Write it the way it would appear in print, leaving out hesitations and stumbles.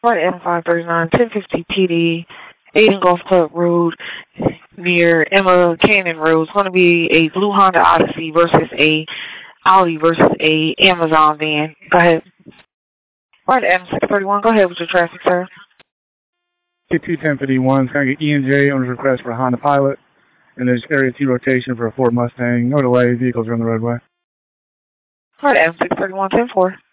Right M539, 1050 PD, Aiden Golf Club Road, near Emma Cannon Road. It's going to be a blue Honda Odyssey versus a Audi versus a Amazon van. Go ahead. Right M631, go ahead with your traffic, sir. K2-1051 is going to get E&J owner's request for a Honda Pilot, and there's area T rotation for a Ford Mustang. No delay, vehicles are on the roadway. Right M631, 10-4.